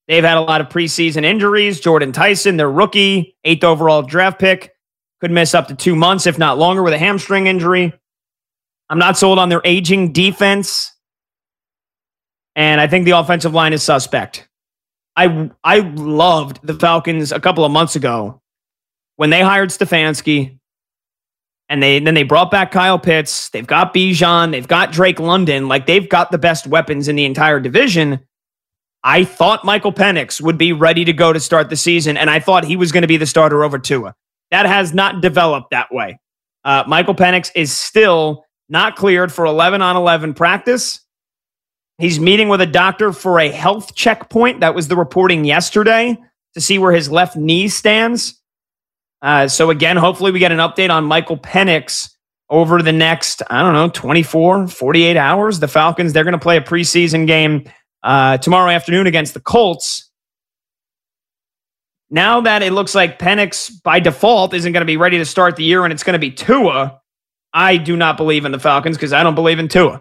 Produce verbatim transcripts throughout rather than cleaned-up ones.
They've had a lot of preseason injuries. Jordan Tyson, their rookie, eighth overall draft pick, could miss up to two months, if not longer, with a hamstring injury. I'm not sold on their aging defense. And I think the offensive line is suspect. I I loved the Falcons a couple of months ago when they hired Stefanski, and they then they brought back Kyle Pitts. They've got Bijan. They've got Drake London. Like, they've got the best weapons in the entire division. I thought Michael Penix would be ready to go to start the season, and I thought he was going to be the starter over Tua. That has not developed that way. Uh, Michael Penix is still not cleared for eleven on eleven practice. He's meeting with a doctor for a health checkpoint. That was the reporting yesterday, to see where his left knee stands. Uh, so again, hopefully we get an update on Michael Penix over the next, I don't know, twenty-four, forty-eight hours. The Falcons, they're going to play a preseason game uh, tomorrow afternoon against the Colts. Now that it looks like Penix, by default, isn't going to be ready to start the year and it's going to be Tua, I do not believe in the Falcons because I don't believe in Tua.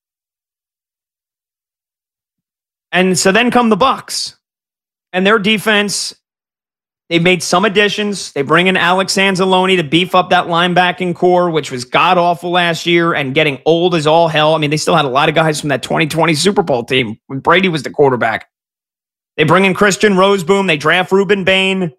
And so then come the Bucs. And their defense, they've made some additions. They bring in Alex Anzalone to beef up that linebacking core, which was god-awful last year and getting old as all hell. I mean, they still had a lot of guys from that twenty twenty Super Bowl team when Brady was the quarterback. They bring in Christian Roseboom. They draft Ruben Bain.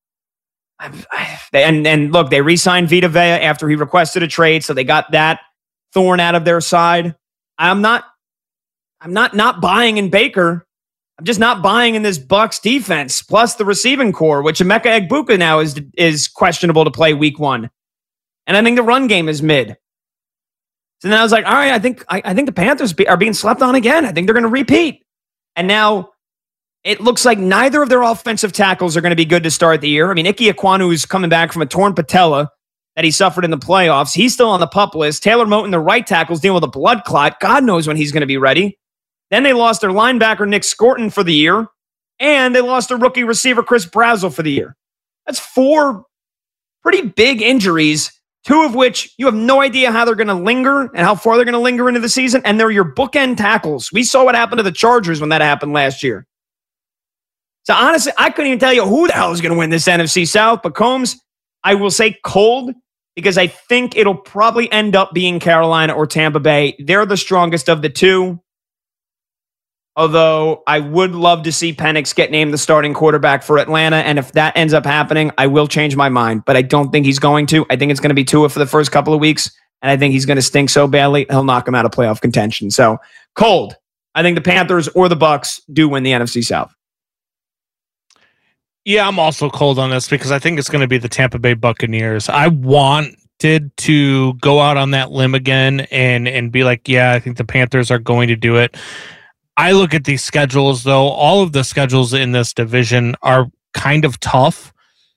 And, and look, they re-signed Vita Vea after he requested a trade, so they got that thorn out of their side. I'm not I'm not not buying in Baker. I'm just not buying in this Bucs defense, plus the receiving core, which Emeka Egbuka now is is questionable to play week one. And I think the run game is mid. So then I was like, all right, I think I, I think the Panthers be, are being slept on again. I think they're going to repeat. And now it looks like neither of their offensive tackles are going to be good to start the year. I mean, Ike Ekwonu is coming back from a torn patella that he suffered in the playoffs. He's still on the PUP list. Taylor Moton, the right tackle, is dealing with a blood clot. God knows when he's going to be ready. Then they lost their linebacker, Nick Scorton, for the year. And they lost their rookie receiver, Chris Brazzell, for the year. That's four pretty big injuries, two of which you have no idea how they're going to linger and how far they're going to linger into the season. And they're your bookend tackles. We saw what happened to the Chargers when that happened last year. So honestly, I couldn't even tell you who the hell is going to win this N F C South. But Combs, I will say cold, because I think it'll probably end up being Carolina or Tampa Bay. They're the strongest of the two. Although I would love to see Penix get named the starting quarterback for Atlanta. And if that ends up happening, I will change my mind. But I don't think he's going to. I think it's going to be Tua for the first couple of weeks. And I think he's going to stink so badly, he'll knock him out of playoff contention. So cold. I think the Panthers or the Bucs do win the N F C South. Yeah, I'm also cold on this because I think it's going to be the Tampa Bay Buccaneers. I wanted to go out on that limb again and, and be like, yeah, I think the Panthers are going to do it. I look at these schedules, though. All of the schedules in this division are kind of tough.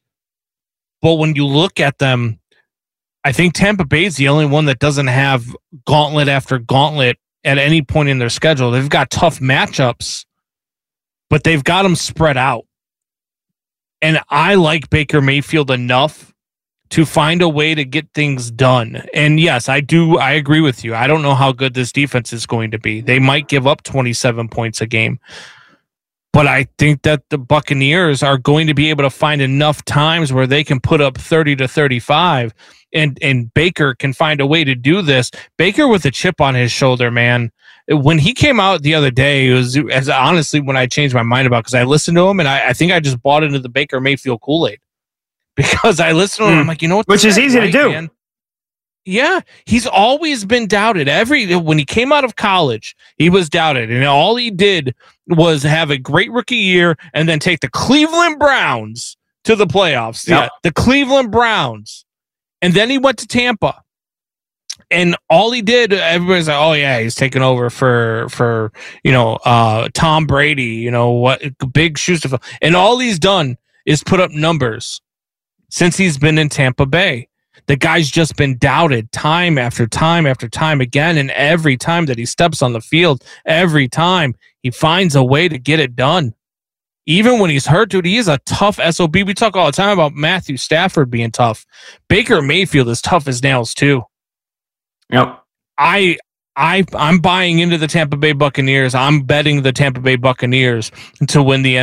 But when you look at them, I think Tampa Bay is the only one that doesn't have gauntlet after gauntlet at any point in their schedule. They've got tough matchups, but they've got them spread out. And I like Baker Mayfield enough to find a way to get things done. And yes, I do. I agree with you. I don't know how good this defense is going to be. They might give up twenty-seven points a game. But I think that the Buccaneers are going to be able to find enough times where they can put up thirty to thirty-five. And, and Baker can find a way to do this. Baker with a chip on his shoulder, man. When he came out the other day, it was as honestly when I changed my mind about, because I listened to him and I, I think I just bought into the Baker Mayfield Kool-Aid. Because I listened to him, mm. I'm like, you know what? Which is easy right, to do. Man? Yeah, he's always been doubted. Every when he came out of college, he was doubted. And all he did was have a great rookie year and then take the Cleveland Browns to the playoffs. Yep. Yeah, the Cleveland Browns. And then he went to Tampa. And all he did, everybody's like, oh, yeah, he's taking over for, for you know, uh, Tom Brady, you know, what big shoes to fill. And all he's done is put up numbers since he's been in Tampa Bay. The guy's just been doubted time after time after time again. And every time that he steps on the field, every time he finds a way to get it done. Even when he's hurt, dude, he is a tough S O B. We talk all the time about Matthew Stafford being tough. Baker Mayfield is tough as nails, too. Yep. I I I'm buying into the Tampa Bay Buccaneers. I'm betting the Tampa Bay Buccaneers to win the